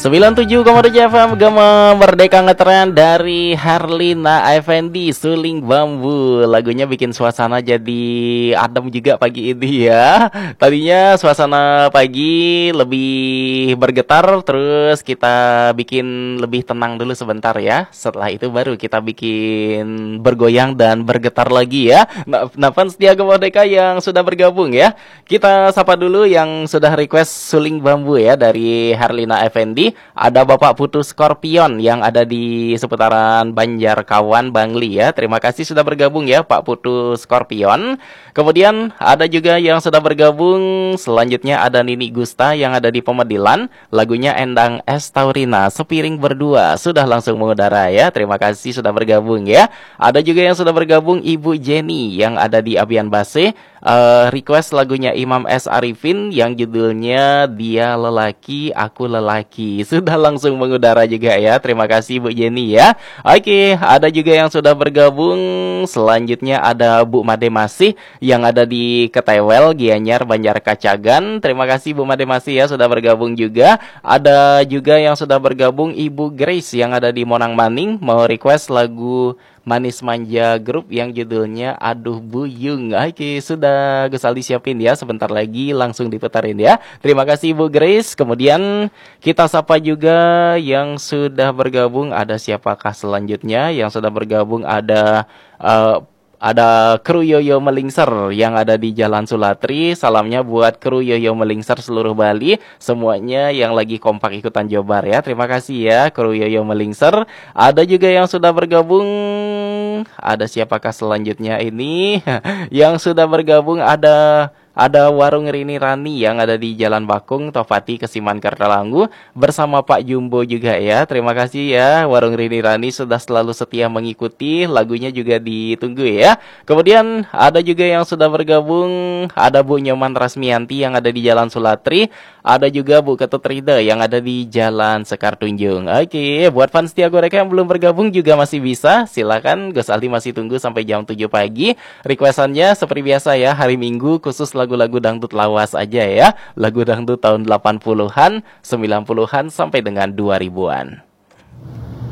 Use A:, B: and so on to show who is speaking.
A: 97,7 FM Gema Merdeka Ngetren dari Herlina Effendi, Suling Bambu. Lagunya bikin suasana jadi adem juga pagi ini ya. Tadinya suasana pagi lebih bergetar, terus kita bikin lebih tenang dulu sebentar ya. Setelah itu baru kita bikin bergoyang dan bergetar lagi ya. Nah, fans setia Gema Merdeka yang sudah bergabung ya, kita sapa dulu yang sudah request Suling Bambu ya dari Herlina Effendi. Ada Bapak Putu Scorpion yang ada di seputaran Banjarkawan, Bangli ya. Terima kasih sudah bergabung ya Pak Putu Scorpion. Kemudian ada juga yang sudah bergabung. Selanjutnya ada Nini Gusta yang ada di Pemedilan. Lagunya Endang S. Taurina, Sepiring Berdua. Sudah langsung mengudara ya. Terima kasih sudah bergabung ya. Ada juga yang sudah bergabung Ibu Jenny yang ada di Abian Base. Request lagunya Imam S. Arifin yang judulnya Dia Lelaki, Aku Lelaki. Sudah langsung mengudara juga ya. Terima kasih Bu Jenny ya. Oke, ada juga yang sudah bergabung. Selanjutnya ada Bu Made Masih yang ada di Ketewel, Gianyar, Banjar Kacagan. Terima kasih Bu Made Masih ya sudah bergabung juga. Ada juga yang sudah bergabung Ibu Grace yang ada di Monang Maning, mau request lagu Manis Manja Group yang judulnya Aduh Buyung. Oke, sudah Gus Aldi siapin ya. Sebentar lagi langsung diputarin ya. Terima kasih Bu Grace. Kemudian kita sapa juga yang sudah bergabung. Ada siapakah selanjutnya yang sudah bergabung? Ada kru Yoyo Melingser yang ada di Jalan Sulatri. Salamnya buat kru Yoyo Melingser seluruh Bali. Semuanya yang lagi kompak ikutan Jobar ya. Terima kasih ya kru Yoyo Melingser. Ada juga yang sudah bergabung. Ada siapakah selanjutnya ini? Yang sudah bergabung ada Warung Rini Rani yang ada di Jalan Bakung, Tofati, Kesiman, Kartalanggu bersama Pak Jumbo juga ya. Terima kasih ya Warung Rini Rani sudah selalu setia mengikuti. Lagunya juga ditunggu ya. Kemudian ada juga yang sudah bergabung. Ada Bu Nyoman Rasmianti yang ada di Jalan Sulatri. Ada juga Bu Ketut Rida yang ada di Jalan Sekar Tunjung. Oke, buat fans setia Goreka yang belum bergabung juga masih bisa. Silakan, Gus Aldi masih tunggu sampai jam 7 pagi. Requestannya seperti biasa ya, hari Minggu khusus lagu-lagu dangdut lawas aja ya. Lagu dangdut tahun 80-an, 90-an sampai dengan 2000-an.